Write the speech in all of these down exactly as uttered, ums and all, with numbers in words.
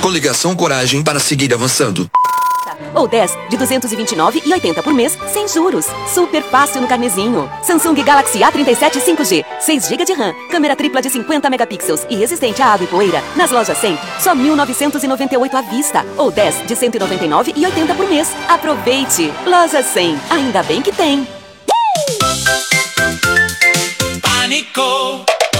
Coligação Coragem para seguir avançando. Ou dez de duzentos e vinte e nove reais e oitenta por mês, sem juros. Super fácil no carnezinho. Samsung Galaxy A trinta e sete cinco G, seis gigas de RAM, câmera tripla de cinquenta megapixels e resistente à água e poeira. Nas lojas cem, só mil novecentos e noventa e oito à vista. Ou dez de cento e noventa e nove reais e oitenta por mês. Aproveite! Loja cem, ainda bem que tem. Pânico.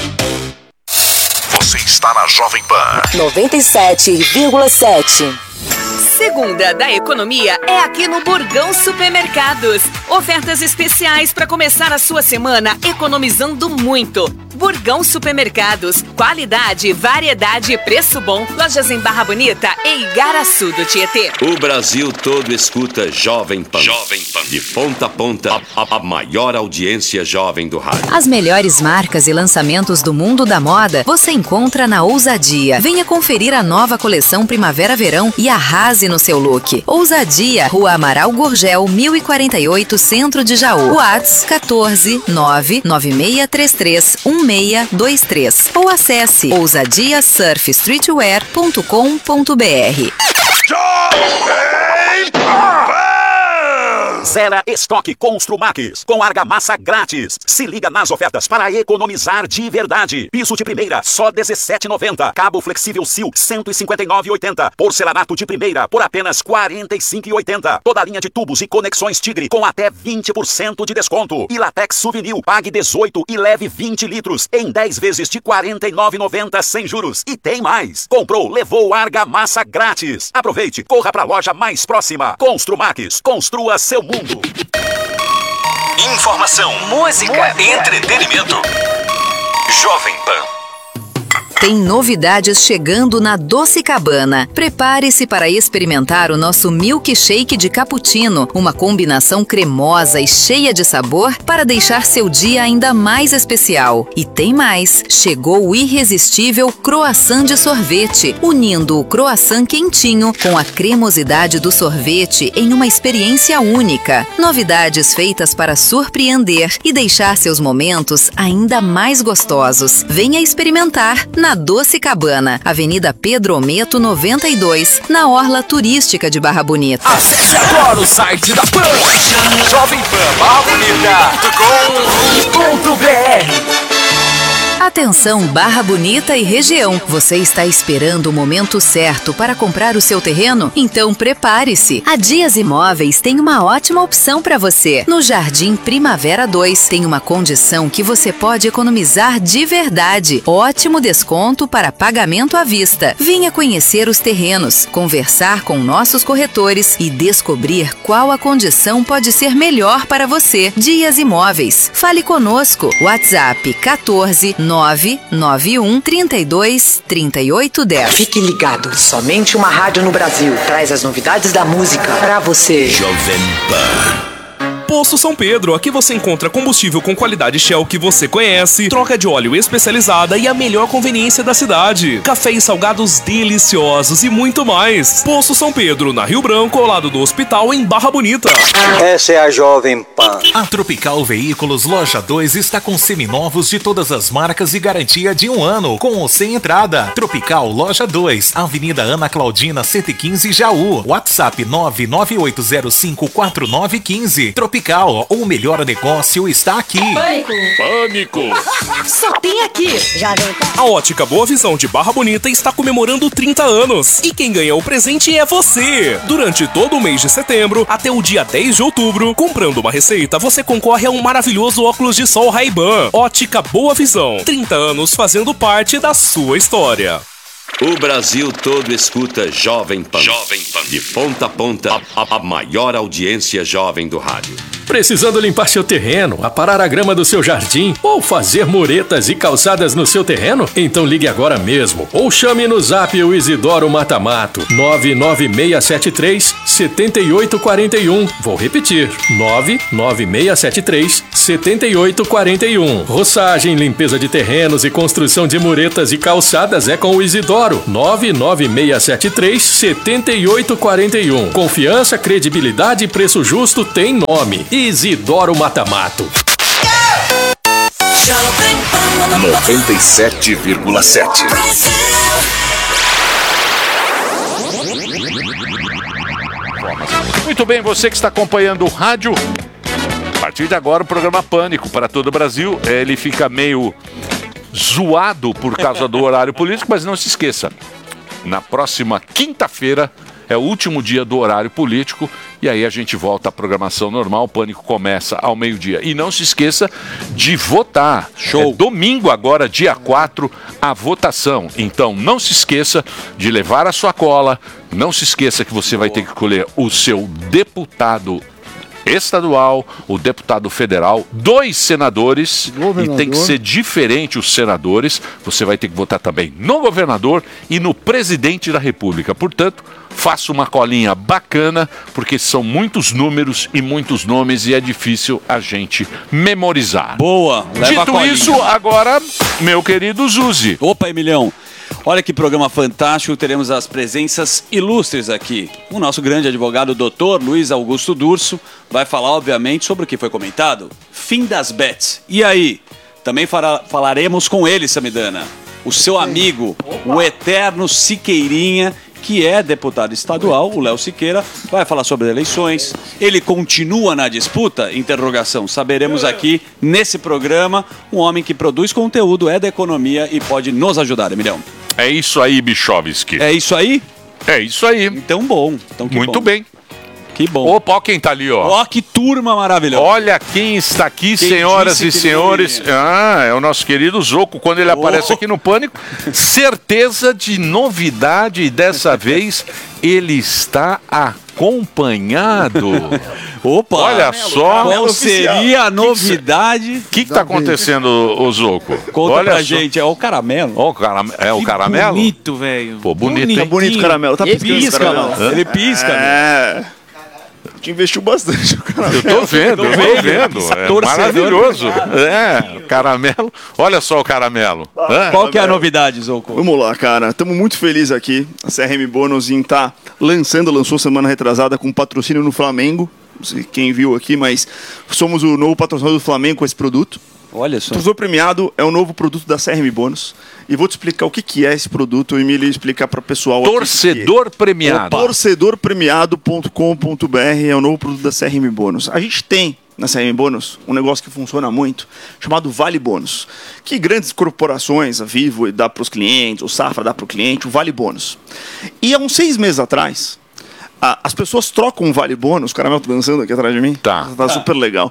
Você está na Jovem Pan noventa e sete vírgula sete. Segunda da economia é aqui no Burgão Supermercados. Ofertas especiais para começar a sua semana economizando muito. Burgão Supermercados. Qualidade, variedade e preço bom. Lojas em Barra Bonita e Igaraçu do Tietê. O Brasil todo escuta Jovem Pan. Jovem Pan. De ponta a ponta, a, a, a maior audiência jovem do rádio. As melhores marcas e lançamentos do mundo da moda você encontra na Ousadia. Venha conferir a nova coleção Primavera-Verão e arrase no seu look. Ousadia, Rua Amaral Gurgel, mil e quarenta e oito, Centro de Jaú. WhatsApp quatorze nove nove seis três três um seis dois três ou acesse ousadia surf streetwear ponto com ponto br. Zera estoque Construmax com argamassa grátis. Se liga nas ofertas para economizar de verdade. Piso de primeira, só dezessete reais e noventa centavos. Cabo flexível Sil, cento e cinquenta e nove reais e oitenta centavos. Porcelanato de primeira, por apenas quarenta e cinco reais e oitenta centavos. Toda a linha de tubos e conexões Tigre com até vinte por cento de desconto. E Latex Souvenir, pague dezoito e leve vinte litros em dez vezes de quarenta e nove reais e noventa centavos sem juros. E tem mais. Comprou, levou argamassa grátis. Aproveite, corra para a loja mais próxima. Construmax, construa seu mundo. Informação, música, entretenimento. Jovem Pan. Tem novidades chegando na Doce Cabana. Prepare-se para experimentar o nosso milkshake de cappuccino, uma combinação cremosa e cheia de sabor para deixar seu dia ainda mais especial. E tem mais! Chegou o irresistível croissant de sorvete, unindo o croissant quentinho com a cremosidade do sorvete em uma experiência única. Novidades feitas para surpreender e deixar seus momentos ainda mais gostosos. Venha experimentar na Doce Cabana, Avenida Pedro Ometo noventa e dois, na Orla Turística de Barra Bonita. Acesse agora o site da Pan, jovem pan barra bonita ponto com ponto br. Atenção Barra Bonita e região, você está esperando o momento certo para comprar o seu terreno? Então prepare-se! A Dias Imóveis tem uma ótima opção para você. No Jardim Primavera dois tem uma condição que você pode economizar de verdade. Ótimo desconto para pagamento à vista. Venha conhecer os terrenos, conversar com nossos corretores e descobrir qual a condição pode ser melhor para você. Dias Imóveis. Fale conosco. WhatsApp quatorze nove nove um trinta e dois trinta e oito dez. Fique ligado, somente uma rádio no Brasil traz as novidades da música pra você. Jovem Pan. Posto São Pedro, aqui você encontra combustível com qualidade Shell que você conhece, troca de óleo especializada e a melhor conveniência da cidade. Café e salgados deliciosos e muito mais. Posto São Pedro, na Rio Branco, ao lado do hospital, em Barra Bonita. Essa é a Jovem Pan. A Tropical Veículos Loja dois está com seminovos de todas as marcas e garantia de um ano, com ou sem entrada. Tropical Loja dois, Avenida Ana Claudina cento e quinze, Jaú. WhatsApp nove nove oito zero cinco quatro nove um cinco. Tropical, o melhor negócio está aqui. Pânico! Pânico! Só tem aqui! A Ótica Boa Visão de Barra Bonita está comemorando trinta anos. E quem ganha o presente é você! Durante todo o mês de setembro, até o dia dez de outubro, comprando uma receita, você concorre a um maravilhoso óculos de sol Ray-Ban. Ótica Boa Visão. trinta anos fazendo parte da sua história. O Brasil todo escuta Jovem Pan. Jovem Pan. De ponta a ponta, a, a, a maior audiência jovem do rádio. Precisando limpar seu terreno, aparar a grama do seu jardim ou fazer muretas e calçadas no seu terreno? Então ligue agora mesmo ou chame no zap o Isidoro Matamato nove nove seis sete três sete oito quatro um. Vou repetir, nove nove seis sete três sete oito quatro um. Roçagem, limpeza de terrenos e construção de muretas e calçadas é com o Isidoro nove nove seis sete três sete oito quatro um. Confiança, credibilidade e preço justo tem nome. Isidoro Matamato. noventa e sete vírgula sete. Muito bem, você que está acompanhando o rádio, a partir de agora o programa Pânico para todo o Brasil, ele fica meio zoado por causa do horário político, mas não se esqueça, na próxima quinta-feira é o último dia do horário político e aí a gente volta à programação normal, o Pânico começa ao meio-dia. E não se esqueça de votar. Show. É domingo agora, dia quatro, a votação. Então não se esqueça de levar a sua cola, não se esqueça que você vai ter que escolher o seu deputado estadual, o deputado federal, dois senadores, governador. E tem que ser diferente os senadores, você vai ter que votar também no governador e no presidente da República. Portanto, faça uma colinha bacana, porque são muitos números e muitos nomes e é difícil a gente memorizar. Boa, leva Dito isso, agora, meu querido Zuzi. Opa, Emilhão. Olha que programa fantástico, teremos as presenças ilustres aqui. O nosso grande advogado, doutor Luiz Augusto Durso, vai falar, obviamente, sobre o que foi comentado. Fim das bets. E aí? Também fará, falaremos com ele, Samidana. O seu amigo, o eterno Siqueirinha, que é deputado estadual, o Léo Siqueira, vai falar sobre eleições. Ele continua na disputa? Interrogação. Saberemos aqui, nesse programa, um homem que produz conteúdo, é da economia e pode nos ajudar, Emilhão. É isso aí, Bichovski. É isso aí? É isso aí. Então bom. Então, que Muito bom. bem. Que bom. Opa, ó quem tá ali, ó. Ó, que turma maravilhosa. Olha quem está aqui, quem senhoras e senhores. Ah, é o nosso querido Zoco. Quando ele oh. aparece aqui no Pânico, certeza de novidade. E dessa vez ele está acompanhado. Opa! Olha só. Qual seria a novidade? O que está acontecendo, ô Zoco? Conta Olha pra só. gente, é o caramelo. Oh, caram... É o que caramelo? Bonito, velho. Pô, bonito, hein? Bonito o caramelo. Tá Ele pisca, mano. Ele pisca, É. Te investiu bastante o caramelo. Eu tô vendo, eu tô vendo. É maravilhoso. É, caramelo. Olha só o caramelo. É. Qual que é a novidade, Zoco? Vamos lá, cara. Estamos muito felizes aqui. A C R M Bônus em tá lançando, lançou semana retrasada com patrocínio no Flamengo. Não sei quem viu aqui, mas somos o novo patrocinador do Flamengo com esse produto. Olha só. O Torcedor Premiado é o novo produto da C R M Bônus. E vou te explicar o que, que é esse produto. O Emílio explicar para o pessoal. Torcedor Premiado. torcedor premiado ponto com ponto b r é o novo produto da C R M Bônus. A gente tem na C R M Bônus um negócio que funciona muito, chamado Vale Bônus. Que grandes corporações, a Vivo dá para os clientes, o Safra dá para o cliente, o Vale Bônus. E há uns seis meses atrás, as pessoas trocam um Vale Bônus. O caramelo tá dançando aqui atrás de mim. Tá. Tá super legal.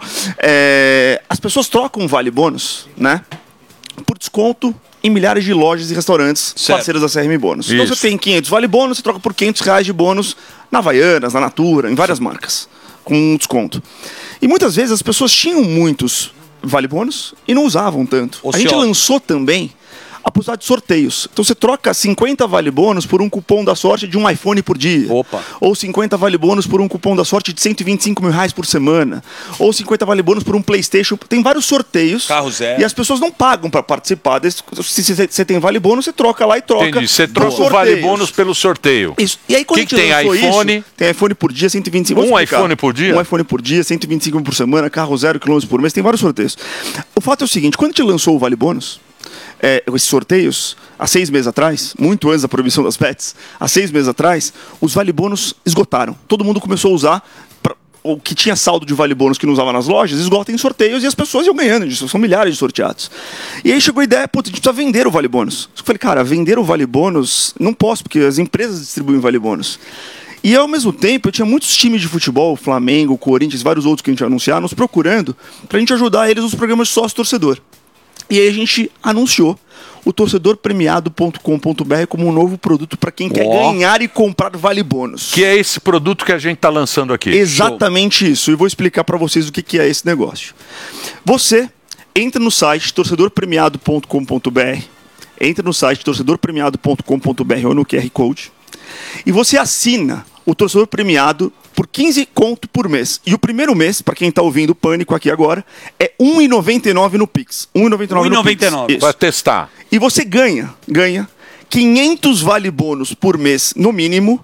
É, as pessoas trocam um Vale Bônus, né? Por desconto em milhares de lojas e restaurantes certo. parceiras da C R M Bônus. Isso. Então você tem quinhentos Vale Bônus, você troca por quinhentos reais de bônus na Havaianas, na Natura, em várias marcas, com um desconto. E muitas vezes as pessoas tinham muitos Vale Bônus e não usavam tanto. O a gente senhor. lançou também a possibilidade de sorteios. Então você troca cinquenta Vale Bônus por um cupom da sorte de um iPhone por dia. Opa. Ou cinquenta Vale Bônus por um cupom da sorte de cento e vinte e cinco mil reais por semana. Ou cinquenta Vale Bônus por um PlayStation. Tem vários sorteios. Carro zero. E as pessoas não pagam para participar. Desse, se você tem Vale Bônus, você troca lá e troca. Entendi. Você troca o Vale Bônus pelo sorteio. Isso. E aí quando que a gente que tem iPhone? Isso, tem iPhone por dia, cento e vinte e cinco. Um iPhone por dia? Um iPhone por dia, cento e vinte e cinco por semana, carro zero quilômetros por mês. Tem vários sorteios. O fato é o seguinte, quando a gente lançou o Vale Bônus, É, esses sorteios, há seis meses atrás, muito antes da proibição das bets, há seis meses atrás, os Vale Bônus esgotaram. Todo mundo começou a usar, pra, o que tinha saldo de Vale Bônus que não usava nas lojas, esgota em sorteios e as pessoas iam ganhando disso, são milhares de sorteados. E aí chegou a ideia, puta, a gente precisa vender o Vale Bônus. Eu falei, cara, vender o Vale Bônus, não posso, porque as empresas distribuem Vale Bônus. E ao mesmo tempo, eu tinha muitos times de futebol, Flamengo, Corinthians, vários outros que a gente ia anunciar, nos procurando, pra gente ajudar eles nos programas de sócio-torcedor. E aí a gente anunciou o torcedor premiado ponto com ponto b r como um novo produto para quem oh. quer ganhar e comprar Vale Bônus. Que é esse produto que a gente está lançando aqui. Exatamente Show. Isso. E vou explicar para vocês o que, que é esse negócio. Você entra no site torcedor premiado ponto com ponto b r, entra no site torcedor premiado ponto com ponto b r ou no Q R Code, e você assina o Torcedor Premiado por quinze conto por mês. E o primeiro mês, para quem está ouvindo o Pânico aqui agora, é um real e noventa e nove no Pix. um real e noventa e nove no Pix. Para testar. E você ganha, ganha quinhentos Vale Bônus por mês, no mínimo,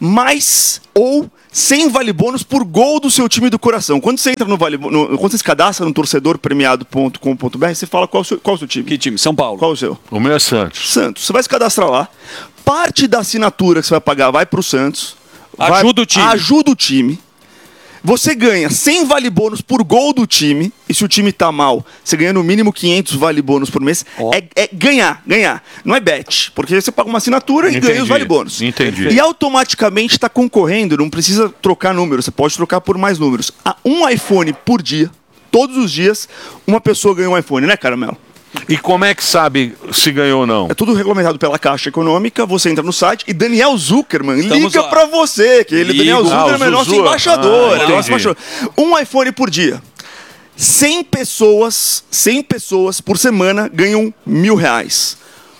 mais ou cem Vale Bônus por gol do seu time do coração. Quando você entra no Vale no, quando você se cadastra no torcedor premiado ponto com ponto b r, você fala qual é o seu, qual é o seu time. Que time? São Paulo. Qual é o seu? O meu é Santos. Santos. Você vai se cadastrar lá. Parte da assinatura que você vai pagar vai para o Santos. Ajuda vai, o time. Ajuda o time. Você ganha cem vale bônus por gol do time, e se o time tá mal, você ganha no mínimo quinhentos vale bônus por mês. Oh. É, é ganhar, ganhar. Não é bet, porque você paga uma assinatura Entendi. e ganha os vale bônus. Entendi. E automaticamente está concorrendo, não precisa trocar números, você pode trocar por mais números. A um iPhone por dia, todos os dias, uma pessoa ganha um iPhone, né, Caramelo? E como é que sabe se ganhou ou não? É tudo regulamentado pela Caixa Econômica, você entra no site e Daniel Zuckerman Estamos liga lá. pra você, que ele, Ligo. Daniel Zuckerman, ah, é nosso embaixador, ah, é nosso embaixador. Um iPhone por dia. cem pessoas, cem pessoas por semana ganham mil reais.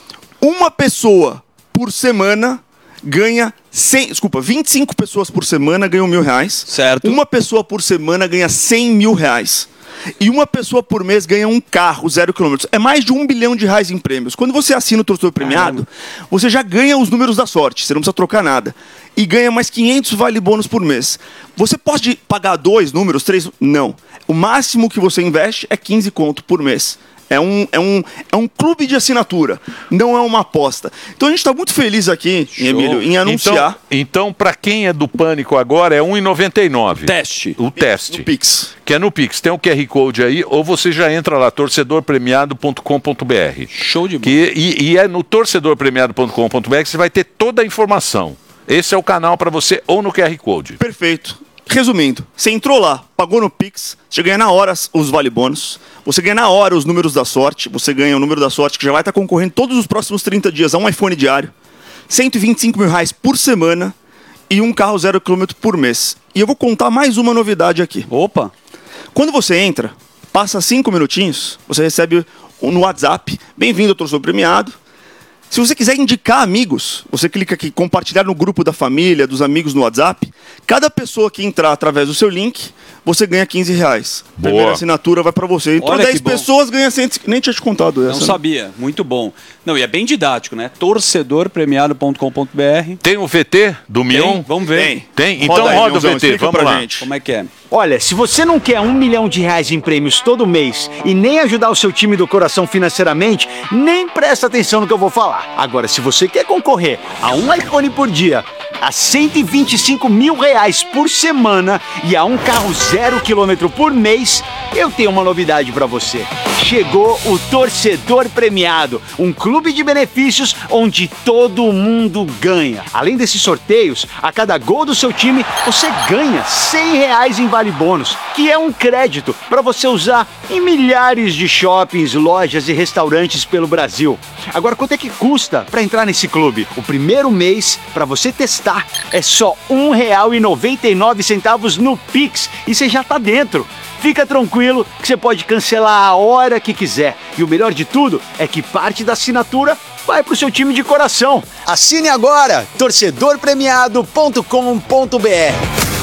Uma pessoa por semana ganha cem, desculpa, vinte e cinco pessoas por semana ganham mil reais. Certo. Uma pessoa por semana ganha cem mil reais. E uma pessoa por mês ganha um carro zero quilômetros. É mais de um bilhão de reais em prêmios. Quando você assina o torcedor premiado, Caramba. você já ganha os números da sorte. Você não precisa trocar nada. E ganha mais quinhentos vale bônus por mês. Você pode pagar dois números, três? Não. O máximo que você investe é quinze conto por mês. É um, é, um, é um clube de assinatura, não é uma aposta. Então a gente está muito feliz aqui, Show. Emílio, em anunciar. Então, então para quem é do Pânico agora, é um real e noventa e nove centavos. Teste. O teste. No Pix. Que é no Pix. Tem o Q R Code aí, ou você já entra lá, torcedor premiado ponto com ponto b r. Show de bola. Que, e, e é no torcedor premiado ponto com ponto b r que você vai ter toda a informação. Esse é o canal para você, ou no Q R Code. Perfeito. Resumindo, você entrou lá, pagou no Pix, você ganha na hora os vale bônus, você ganha na hora os números da sorte, você ganha o número da sorte que já vai estar concorrendo todos os próximos trinta dias a um iPhone diário, cento e vinte e cinco mil reais por semana e um carro zero quilômetro por mês. E eu vou contar mais uma novidade aqui. Opa! Quando você entra, passa cinco minutinhos, você recebe no WhatsApp, bem-vindo ao torcedor premiado. Se você quiser indicar amigos, você clica aqui, compartilhar no grupo da família, dos amigos no WhatsApp. Cada pessoa que entrar através do seu link, você ganha quinze reais. Boa. Primeira assinatura vai para você. Então dez pessoas ganham cem. Nem tinha te contado essa. Não sabia. Muito bom. Não, e é bem didático, né? torcedor premiado ponto com ponto b r. Tem o V T do Mion? Vamos ver. Tem. Tem? Então roda, aí, roda o V T. Vamos lá. Gente. Como é que é? Olha, se você não quer um milhão de reais em prêmios todo mês e nem ajudar o seu time do coração financeiramente, nem presta atenção no que eu vou falar. Agora, se você quer concorrer a um iPhone por dia, a cento e vinte e cinco mil reais por semana e a um carro zero quilômetro por mês, eu tenho uma novidade para você. Chegou o Torcedor Premiado, um clube de benefícios onde todo mundo ganha. Além desses sorteios, a cada gol do seu time, você ganha cem reais em vale bônus, que é um crédito para você usar em milhares de shoppings, lojas e restaurantes pelo Brasil. Agora, quanto é que custa para entrar nesse clube? O primeiro mês, para você testar, é só um real e noventa e nove centavos no Pix e você já tá dentro. Fica tranquilo que você pode cancelar a hora que quiser. E o melhor de tudo é que parte da assinatura vai pro seu time de coração. Assine agora, torcedor premiado ponto com ponto b r.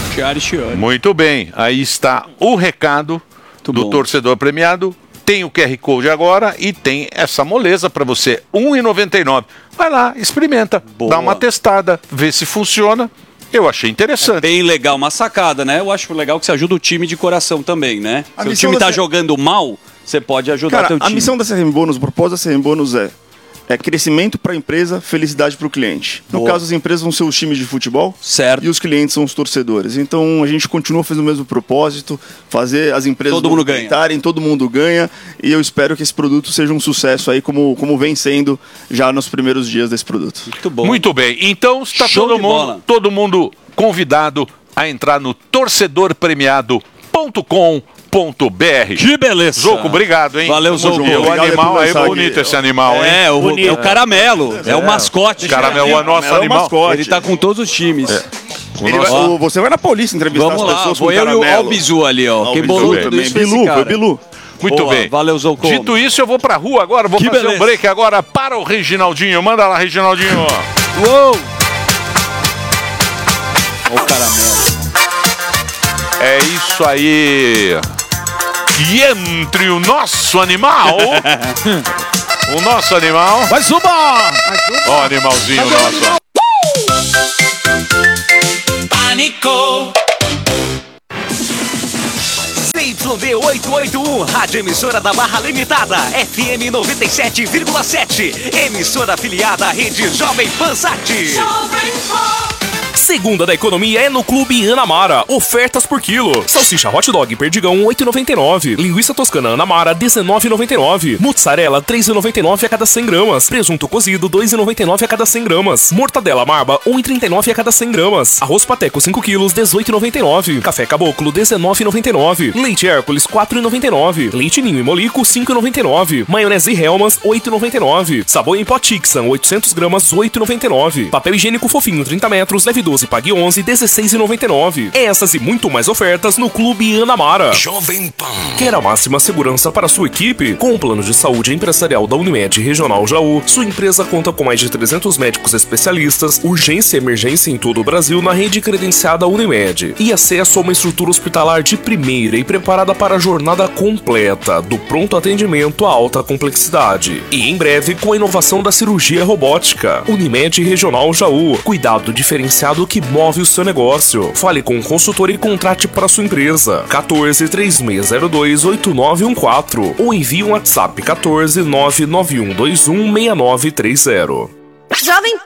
Muito bem, aí está o recado Muito do bom. Torcedor premiado. Tem o Q R Code agora e tem essa moleza para você, um real e noventa e nove centavos. Vai lá, experimenta, Boa. dá uma testada, vê se funciona. Eu achei interessante. É bem legal, uma sacada, né? Eu acho legal que você ajuda o time de coração também, né? A Se o time tá C... jogando mal, você pode ajudar Cara, teu time. A missão da C R M Bônus, o propósito da C R M Bônus é, é crescimento para a empresa, felicidade para o cliente. No Boa. caso, as empresas vão ser os times de futebol certo. e os clientes são os torcedores. Então, a gente continua fazendo o mesmo propósito, fazer as empresas todo mundo ganha. todo mundo ganha, e eu espero que esse produto seja um sucesso aí, como, como vem sendo já nos primeiros dias desse produto. Muito bom. Muito bem. Então, está todo mundo, todo mundo convidado a entrar no torcedor premiado ponto com ponto b r. Que beleza! Zoco, obrigado, hein? Valeu, Zoco. O animal aí, bonito esse animal, hein? É, o, é o caramelo, é, é o mascote. Caramelo é o nosso é animal. O Ele tá com todos os times. É. Ele vai, o, você vai na polícia entrevistar Vamos as lá, pessoas vou com eu caramelo. E o Bizu ali, ó. Ó, Quem Bizu bolou também. tudo isso Bilu, foi Bilu. Muito Boa, bem. Valeu, Zoco. Dito isso, eu vou pra rua agora, vou que fazer beleza. um break agora para o Reginaldinho. Manda lá, Reginaldinho. Uou! Ó o caramelo. É isso aí. E entre o nosso animal, o nosso animal... Vai suba! Ó o animalzinho nosso. Pânico! Z Y D oitocentos e oitenta e um, rádio emissora da Barra Limitada, F M noventa e sete vírgula sete, emissora afiliada à rede Jovem Pan Sat. Segunda da economia é no Clube Anamara. Ofertas por quilo. Salsicha hot dog Perdigão oito e noventa e nove. Linguiça toscana Anamara dezenove e noventa e nove. Mussarela três e noventa e nove a cada cem gramas. Presunto cozido dois e noventa e nove a cada cem gramas. Mortadela Marba um e trinta e nove a cada cem gramas. Arroz Pateco cinco quilos dezoito e noventa e nove. Café Caboclo dezenove e noventa e nove. Leite Hércules quatro e noventa e nove. Leite Ninho e Molico cinco e noventa e nove. Maionese Hellmann's oito e noventa e nove. Sabor em pó Tixan oitocentos gramas oito e noventa e nove. Papel higiênico fofinho trinta metros, leve doze, pague onze, dezesseis e noventa e nove. Essas e muito mais ofertas no Clube Anamara. Jovem Pan. Quer a máxima segurança para sua equipe? Com o plano de saúde empresarial da Unimed Regional Jaú, sua empresa conta com mais de trezentos médicos especialistas, urgência e emergência em todo o Brasil na rede credenciada Unimed e acesso a uma estrutura hospitalar de primeira e preparada para a jornada completa, do pronto atendimento à alta complexidade. E em breve com a inovação da cirurgia robótica. Unimed Regional Jaú, cuidado diferenciado que move o seu negócio. Fale com o consultor e contrate para sua empresa. quatorze, três seis zero dois, oito nove um quatro ou envie um WhatsApp quatorze, nove nove um dois um, seis nove três zero. Jovem